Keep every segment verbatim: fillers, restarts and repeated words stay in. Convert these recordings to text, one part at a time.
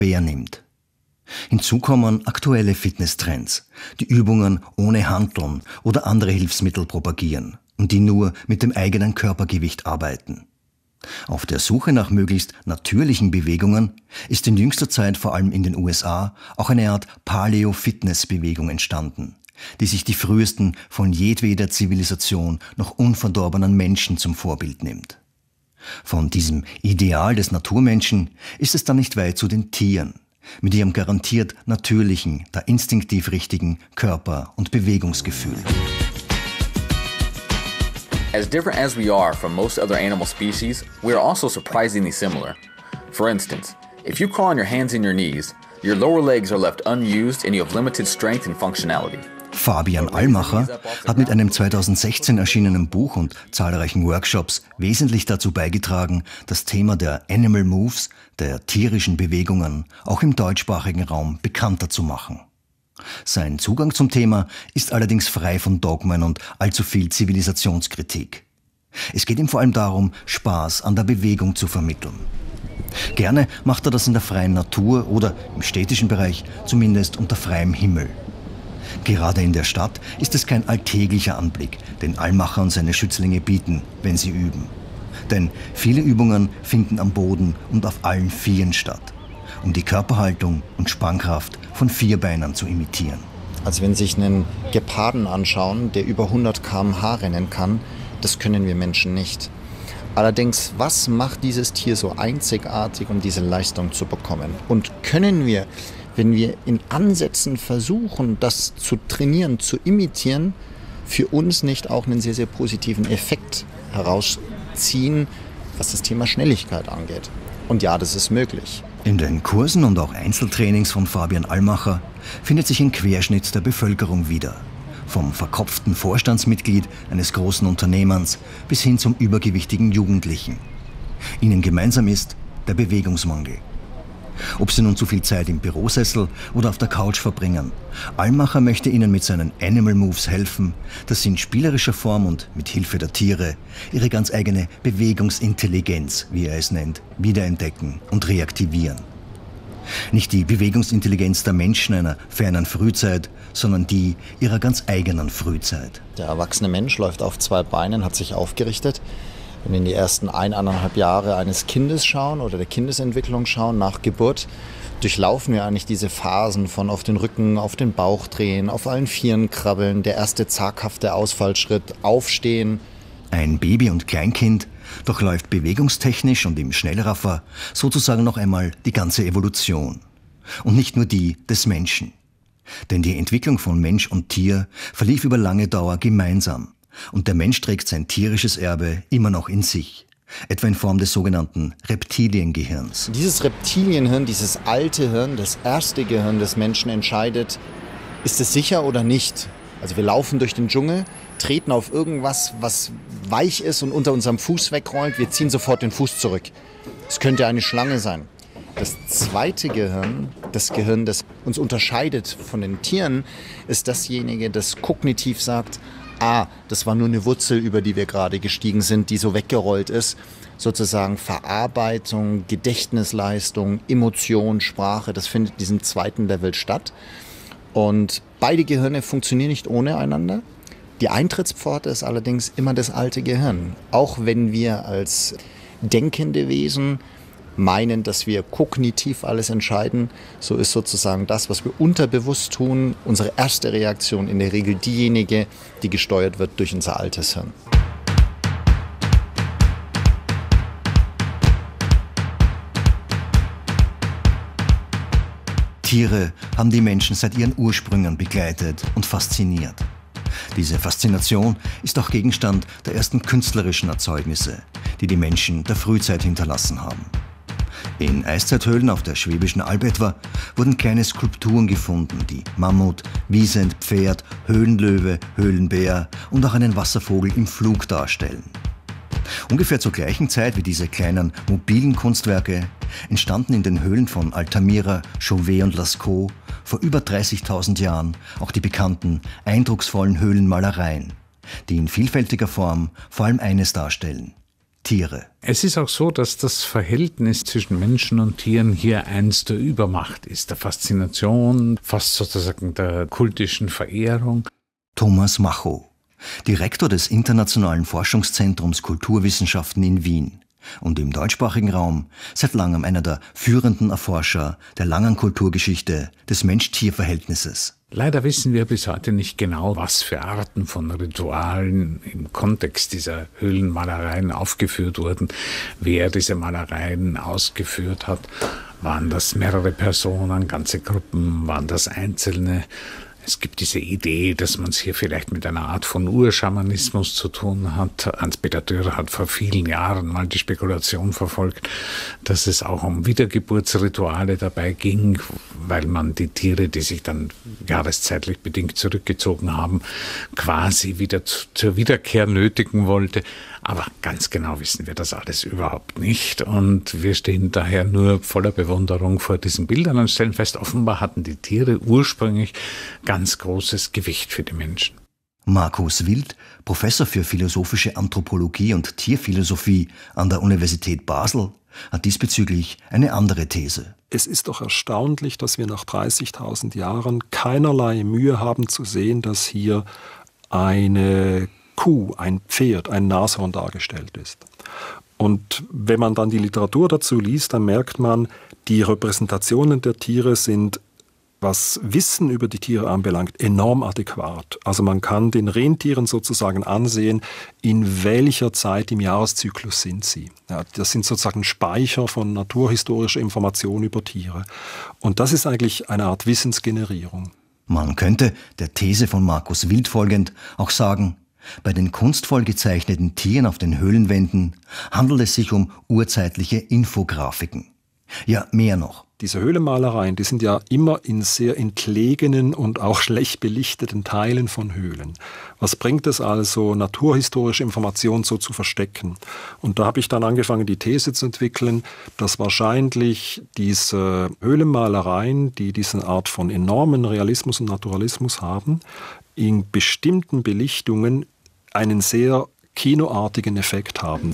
Bär nimmt. Hinzu kommen aktuelle Fitnesstrends, die Übungen ohne Hanteln oder andere Hilfsmittel propagieren und die nur mit dem eigenen Körpergewicht arbeiten. Auf der Suche nach möglichst natürlichen Bewegungen ist in jüngster Zeit vor allem in den U S A auch eine Art Paleo-Fitness-Bewegung entstanden, die sich die frühesten von jedweder Zivilisation noch unverdorbenen Menschen zum Vorbild nimmt. Von diesem Ideal des Naturmenschen ist es dann nicht weit zu den Tieren, mit ihrem garantiert natürlichen, da instinktiv richtigen Körper- und Bewegungsgefühl. As different as we are from most other animal species, we are also surprisingly similar. For instance, if you crawl on your hands and your knees, your lower legs are left unused and you have limited strength and functionality. Fabian Allmacher hat mit einem zweitausendsechzehn erschienenen Buch und zahlreichen Workshops wesentlich dazu beigetragen, das Thema der Animal Moves, der tierischen Bewegungen, auch im deutschsprachigen Raum bekannter zu machen. Sein Zugang zum Thema ist allerdings frei von Dogmen und allzu viel Zivilisationskritik. Es geht ihm vor allem darum, Spaß an der Bewegung zu vermitteln. Gerne macht er das in der freien Natur oder im städtischen Bereich, zumindest unter freiem Himmel. Gerade in der Stadt ist es kein alltäglicher Anblick, den Allmacher und seine Schützlinge bieten, wenn sie üben. Denn viele Übungen finden am Boden und auf allen Vieren statt, um die Körperhaltung und Spannkraft von Vierbeinern zu imitieren. Also wenn Sie sich einen Geparden anschauen, der über hundert Kilometer pro Stunde rennen kann, das können wir Menschen nicht. Allerdings, was macht dieses Tier so einzigartig, um diese Leistung zu bekommen? Und können wir, wenn wir in Ansätzen versuchen, das zu trainieren, zu imitieren, für uns nicht auch einen sehr, sehr positiven Effekt herausziehen, was das Thema Schnelligkeit angeht? Und ja, das ist möglich. In den Kursen und auch Einzeltrainings von Fabian Allmacher findet sich ein Querschnitt der Bevölkerung wieder. Vom verkopften Vorstandsmitglied eines großen Unternehmens bis hin zum übergewichtigen Jugendlichen. Ihnen gemeinsam ist der Bewegungsmangel. Ob sie nun zu viel Zeit im Bürosessel oder auf der Couch verbringen, Allmacher möchte ihnen mit seinen Animal Moves helfen, dass sie in spielerischer Form und mit Hilfe der Tiere ihre ganz eigene Bewegungsintelligenz, wie er es nennt, wiederentdecken und reaktivieren. Nicht die Bewegungsintelligenz der Menschen einer fernen Frühzeit, sondern die ihrer ganz eigenen Frühzeit. Der erwachsene Mensch läuft auf zwei Beinen, hat sich aufgerichtet. Wenn wir in die ersten eineinhalb Jahre eines Kindes schauen oder der Kindesentwicklung schauen, nach Geburt, durchlaufen wir eigentlich diese Phasen von auf den Rücken, auf den Bauch drehen, auf allen Vieren krabbeln, der erste zaghafte Ausfallschritt, aufstehen. Ein Baby und Kleinkind durchläuft bewegungstechnisch und im Schnellraffer sozusagen noch einmal die ganze Evolution. Und nicht nur die des Menschen. Denn die Entwicklung von Mensch und Tier verlief über lange Dauer gemeinsam. Und der Mensch trägt sein tierisches Erbe immer noch in sich, etwa in Form des sogenannten Reptiliengehirns. Dieses Reptilienhirn, dieses alte Hirn, das erste Gehirn des Menschen entscheidet, ist es sicher oder nicht. Also wir laufen durch den Dschungel, treten auf irgendwas, was weich ist und unter unserem Fuß wegrollt, wir ziehen sofort den Fuß zurück. Es könnte eine Schlange sein. Das zweite Gehirn, das Gehirn, das uns unterscheidet von den Tieren, ist dasjenige, das kognitiv sagt, ah, das war nur eine Wurzel, über die wir gerade gestiegen sind, die so weggerollt ist. Sozusagen Verarbeitung, Gedächtnisleistung, Emotion, Sprache, das findet in diesem zweiten Level statt. Und beide Gehirne funktionieren nicht ohne einander. Die Eintrittspforte ist allerdings immer das alte Gehirn. Auch wenn wir als denkende Wesen meinen, dass wir kognitiv alles entscheiden, so ist sozusagen das, was wir unterbewusst tun, unsere erste Reaktion in der Regel diejenige, die gesteuert wird durch unser altes Hirn. Tiere haben die Menschen seit ihren Ursprüngen begleitet und fasziniert. Diese Faszination ist auch Gegenstand der ersten künstlerischen Erzeugnisse, die die Menschen der Frühzeit hinterlassen haben. In Eiszeithöhlen auf der Schwäbischen Alb etwa wurden kleine Skulpturen gefunden, die Mammut, Wiesent, Pferd, Höhlenlöwe, Höhlenbär und auch einen Wasservogel im Flug darstellen. Ungefähr zur gleichen Zeit wie diese kleinen mobilen Kunstwerke entstanden in den Höhlen von Altamira, Chauvet und Lascaux vor über dreißigtausend Jahren auch die bekannten, eindrucksvollen Höhlenmalereien, die in vielfältiger Form vor allem eines darstellen: Tiere. Es ist auch so, dass das Verhältnis zwischen Menschen und Tieren hier eins der Übermacht ist, der Faszination, fast sozusagen der kultischen Verehrung. Thomas Macho, Direktor des Internationalen Forschungszentrums Kulturwissenschaften in Wien und im deutschsprachigen Raum seit langem einer der führenden Erforscher der langen Kulturgeschichte des Mensch-Tier-Verhältnisses. Leider wissen wir bis heute nicht genau, was für Arten von Ritualen im Kontext dieser Höhlenmalereien aufgeführt wurden, wer diese Malereien ausgeführt hat. Waren das mehrere Personen, ganze Gruppen, waren das Einzelne? Es gibt diese Idee, dass man es hier vielleicht mit einer Art von Urschamanismus zu tun hat. Hans-Peter Dürer hat vor vielen Jahren mal die Spekulation verfolgt, dass es auch um Wiedergeburtsrituale dabei ging, weil man die Tiere, die sich dann jahreszeitlich bedingt zurückgezogen haben, quasi wieder zu, zur Wiederkehr nötigen wollte. Aber ganz genau wissen wir das alles überhaupt nicht. Und wir stehen daher nur voller Bewunderung vor diesen Bildern und stellen fest, offenbar hatten die Tiere ursprünglich ganz großes Gewicht für die Menschen. Markus Wild, Professor für philosophische Anthropologie und Tierphilosophie an der Universität Basel, hat diesbezüglich eine andere These. Es ist doch erstaunlich, dass wir nach dreißigtausend Jahren keinerlei Mühe haben zu sehen, dass hier eine Kuh, ein Pferd, ein Nashorn dargestellt ist. Und wenn man dann die Literatur dazu liest, dann merkt man, die Repräsentationen der Tiere sind, was Wissen über die Tiere anbelangt, enorm adäquat. Also man kann den Rentieren sozusagen ansehen, in welcher Zeit im Jahreszyklus sind sie. Ja, das sind sozusagen Speicher von naturhistorischer Information über Tiere. Und das ist eigentlich eine Art Wissensgenerierung. Man könnte, der These von Markus Wild folgend, auch sagen, bei den kunstvoll gezeichneten Tieren auf den Höhlenwänden handelt es sich um urzeitliche Infografiken. Ja, mehr noch. Diese Höhlenmalereien, die sind ja immer in sehr entlegenen und auch schlecht belichteten Teilen von Höhlen. Was bringt es also, naturhistorische Informationen so zu verstecken? Und da habe ich dann angefangen, die These zu entwickeln, dass wahrscheinlich diese Höhlenmalereien, die diese Art von enormen Realismus und Naturalismus haben, in bestimmten Belichtungen einen sehr kinoartigen Effekt haben.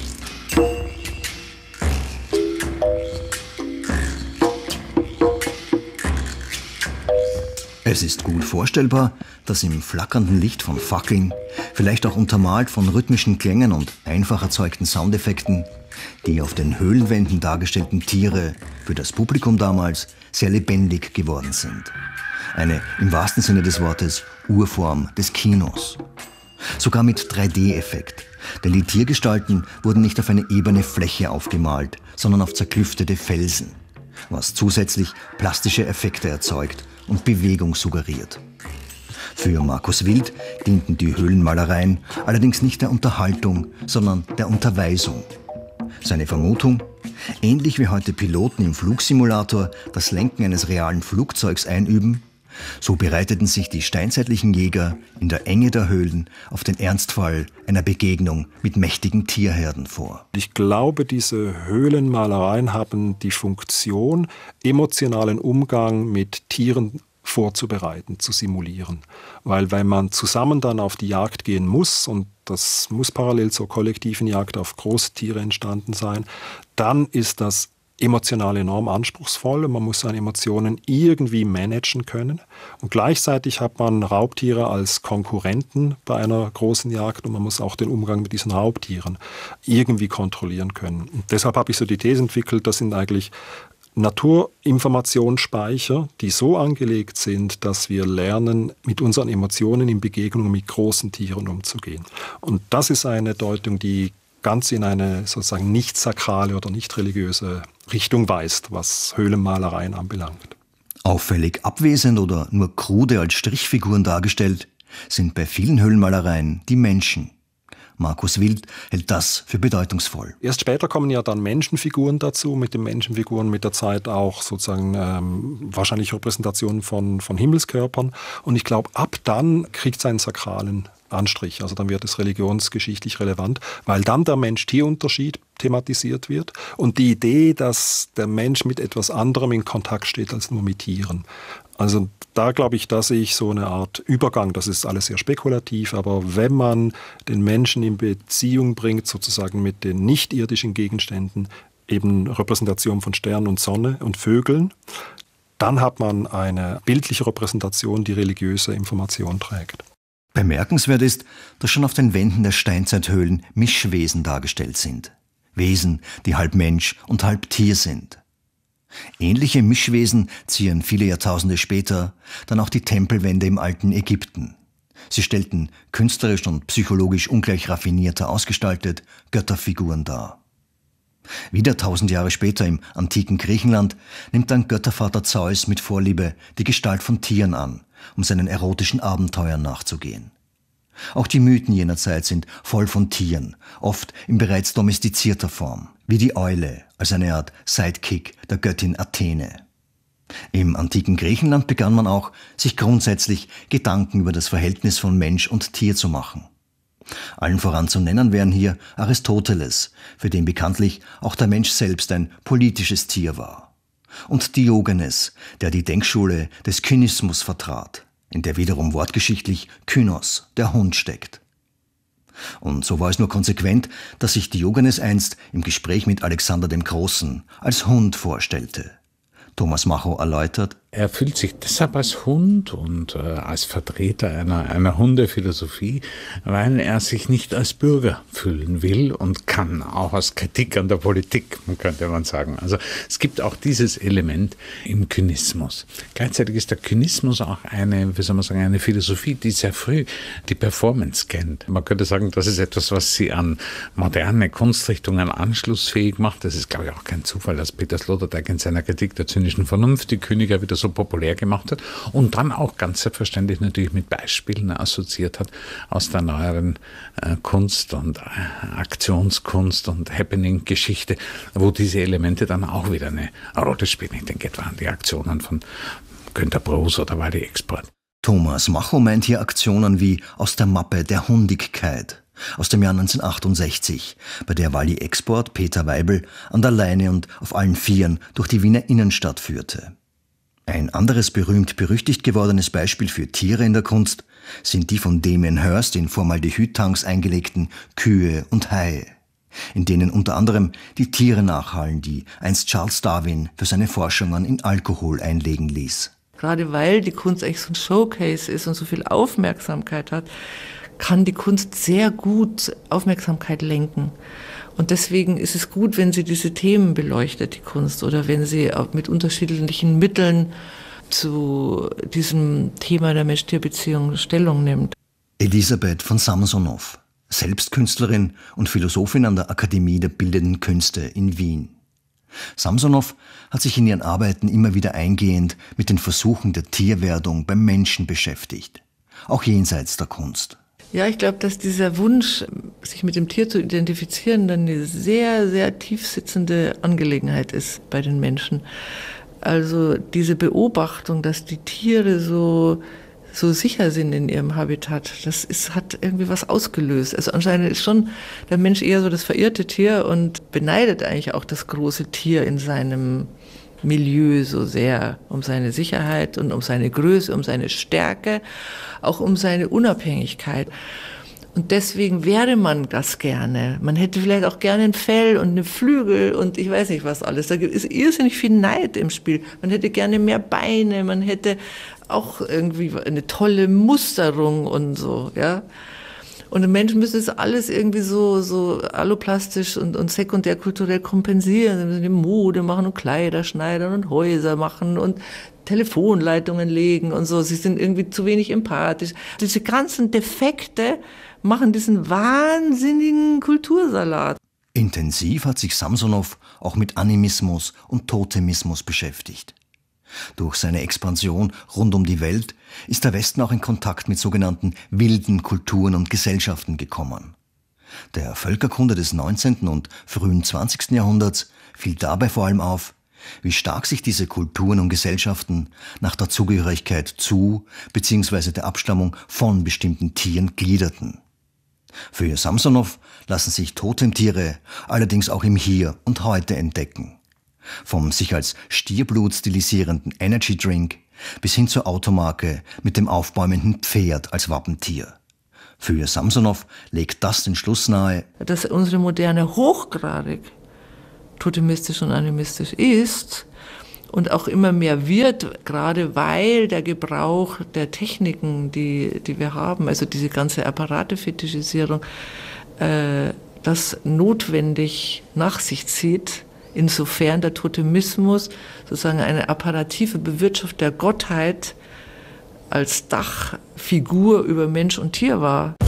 Es ist gut vorstellbar, dass im flackernden Licht von Fackeln, vielleicht auch untermalt von rhythmischen Klängen und einfach erzeugten Soundeffekten, die auf den Höhlenwänden dargestellten Tiere für das Publikum damals sehr lebendig geworden sind. Eine im wahrsten Sinne des Wortes Urform des Kinos. Sogar mit drei D Effekt, denn die Tiergestalten wurden nicht auf eine ebene Fläche aufgemalt, sondern auf zerklüftete Felsen, was zusätzlich plastische Effekte erzeugt und Bewegung suggeriert. Für Markus Wild dienten die Höhlenmalereien allerdings nicht der Unterhaltung, sondern der Unterweisung. Seine Vermutung? Ähnlich wie heute Piloten im Flugsimulator das Lenken eines realen Flugzeugs einüben, so bereiteten sich die steinzeitlichen Jäger in der Enge der Höhlen auf den Ernstfall einer Begegnung mit mächtigen Tierherden vor. Ich glaube, diese Höhlenmalereien haben die Funktion, emotionalen Umgang mit Tieren vorzubereiten, zu simulieren. Weil wenn man zusammen dann auf die Jagd gehen muss, und das muss parallel zur kollektiven Jagd auf Großtiere entstanden sein, dann ist das emotional enorm anspruchsvoll und man muss seine Emotionen irgendwie managen können. Und gleichzeitig hat man Raubtiere als Konkurrenten bei einer großen Jagd und man muss auch den Umgang mit diesen Raubtieren irgendwie kontrollieren können. Und deshalb habe ich so die These entwickelt, das sind eigentlich Naturinformationsspeicher, die so angelegt sind, dass wir lernen, mit unseren Emotionen in Begegnung mit großen Tieren umzugehen. Und das ist eine Deutung, die ganz in eine sozusagen nicht sakrale oder nicht religiöse Richtung weist, was Höhlenmalereien anbelangt. Auffällig abwesend oder nur krude als Strichfiguren dargestellt sind bei vielen Höhlenmalereien die Menschen. Markus Wild hält das für bedeutungsvoll. Erst später kommen ja dann Menschenfiguren dazu, mit den Menschenfiguren mit der Zeit auch sozusagen ähm, wahrscheinlich Repräsentationen von, von Himmelskörpern. Und ich glaube, ab dann kriegt es einen sakralen Anstrich. Also dann wird es religionsgeschichtlich relevant, weil dann der Mensch-Tier-Unterschied thematisiert wird und die Idee, dass der Mensch mit etwas anderem in Kontakt steht als nur mit Tieren. Also da glaube ich, da sehe ich so eine Art Übergang. Das ist alles sehr spekulativ, aber wenn man den Menschen in Beziehung bringt, sozusagen mit den nicht-irdischen Gegenständen, eben Repräsentation von Sternen und Sonne und Vögeln, dann hat man eine bildliche Repräsentation, die religiöse Information trägt. Bemerkenswert ist, dass schon auf den Wänden der Steinzeithöhlen Mischwesen dargestellt sind. Wesen, die halb Mensch und halb Tier sind. Ähnliche Mischwesen zieren viele Jahrtausende später dann auch die Tempelwände im alten Ägypten. Sie stellten künstlerisch und psychologisch ungleich raffinierter ausgestaltet Götterfiguren dar. Wieder tausend Jahre später im antiken Griechenland nimmt dann Göttervater Zeus mit Vorliebe die Gestalt von Tieren an, um seinen erotischen Abenteuern nachzugehen. Auch die Mythen jener Zeit sind voll von Tieren, oft in bereits domestizierter Form, wie die Eule als eine Art Sidekick der Göttin Athene. Im antiken Griechenland begann man auch, sich grundsätzlich Gedanken über das Verhältnis von Mensch und Tier zu machen. Allen voran zu nennen wären hier Aristoteles, für den bekanntlich auch der Mensch selbst ein politisches Tier war, und Diogenes, der die Denkschule des Kynismus vertrat, in der wiederum wortgeschichtlich Kynos, der Hund, steckt. Und so war es nur konsequent, dass sich Diogenes einst im Gespräch mit Alexander dem Großen als Hund vorstellte. Thomas Macho erläutert: Er fühlt sich deshalb als Hund und äh, als Vertreter einer, einer Hundephilosophie, weil er sich nicht als Bürger fühlen will und kann, auch als Kritik an der Politik, könnte man sagen. Also es gibt auch dieses Element im Kynismus. Gleichzeitig ist der Kynismus auch eine, wie soll man sagen, eine Philosophie, die sehr früh die Performance kennt. Man könnte sagen, das ist etwas, was sie an moderne Kunstrichtungen anschlussfähig macht. Das ist, glaube ich, auch kein Zufall, dass Peter Sloterdijk in seiner Kritik der zynischen Vernunft die Könige wieder so populär gemacht hat und dann auch ganz selbstverständlich natürlich mit Beispielen assoziiert hat aus der neueren äh, Kunst und äh, Aktionskunst und Happening-Geschichte, wo diese Elemente dann auch wieder eine Rolle spielen. Ich denke etwa an die Aktionen von Günter Broos oder Wally Export. Thomas Macho meint hier Aktionen wie aus der Mappe der Hundigkeit aus dem Jahr neunzehnhundertachtundsechzig, bei der Wally Export Peter Weibel an der Leine und auf allen Vieren durch die Wiener Innenstadt führte. Ein anderes berühmt-berüchtigt gewordenes Beispiel für Tiere in der Kunst sind die von Damien Hirst in Formaldehyd-Tanks eingelegten Kühe und Haie, in denen unter anderem die Tiere nachhallen, die einst Charles Darwin für seine Forschungen in Alkohol einlegen ließ. Gerade weil die Kunst eigentlich so ein Showcase ist und so viel Aufmerksamkeit hat, kann die Kunst sehr gut Aufmerksamkeit lenken. Und deswegen ist es gut, wenn sie diese Themen beleuchtet, die Kunst, oder wenn sie auch mit unterschiedlichen Mitteln zu diesem Thema der Mensch-Tier-Beziehung Stellung nimmt. Elisabeth von Samsonow, selbst Künstlerin und Philosophin an der Akademie der Bildenden Künste in Wien. Samsonow hat sich in ihren Arbeiten immer wieder eingehend mit den Versuchen der Tierwerdung beim Menschen beschäftigt, auch jenseits der Kunst. Ja, ich glaube, dass dieser Wunsch, sich mit dem Tier zu identifizieren, dann eine sehr, sehr tief sitzende Angelegenheit ist bei den Menschen. Also diese Beobachtung, dass die Tiere so, so sicher sind in ihrem Habitat, das ist, hat irgendwie was ausgelöst. Also anscheinend ist schon der Mensch eher so das verirrte Tier und beneidet eigentlich auch das große Tier in seinem Milieu so sehr, um seine Sicherheit und um seine Größe, um seine Stärke, auch um seine Unabhängigkeit. Und deswegen wäre man das gerne. Man hätte vielleicht auch gerne ein Fell und eine Flügel und ich weiß nicht was alles. Da ist irrsinnig viel Neid im Spiel. Man hätte gerne mehr Beine, man hätte auch irgendwie eine tolle Musterung und so, ja. Und die Menschen müssen das alles irgendwie so, so alloplastisch und, und sekundärkulturell kompensieren. Sie müssen die Mode machen und Kleider schneidern und Häuser machen und Telefonleitungen legen und so. Sie sind irgendwie zu wenig empathisch. Diese ganzen Defekte machen diesen wahnsinnigen Kultursalat. Intensiv hat sich Samsonow auch mit Animismus und Totemismus beschäftigt. Durch seine Expansion rund um die Welt ist der Westen auch in Kontakt mit sogenannten wilden Kulturen und Gesellschaften gekommen. Der Völkerkunde des neunzehnten und frühen zwanzigsten Jahrhunderts fiel dabei vor allem auf, wie stark sich diese Kulturen und Gesellschaften nach der Zugehörigkeit zu bzw. der Abstammung von bestimmten Tieren gliederten. Für Samsonow lassen sich Totemtiere allerdings auch im Hier und Heute entdecken. Vom sich als Stierblut stilisierenden Energy Drink bis hin zur Automarke mit dem aufbäumenden Pferd als Wappentier. Für Samsonow legt das den Schluss nahe, dass unsere Moderne hochgradig totemistisch und animistisch ist und auch immer mehr wird, gerade weil der Gebrauch der Techniken, die, die wir haben, also diese ganze Apparate-Fetischisierung, äh, das notwendig nach sich zieht, insofern der Totemismus sozusagen eine apparative Bewirtschaftung der Gottheit als Dachfigur über Mensch und Tier war.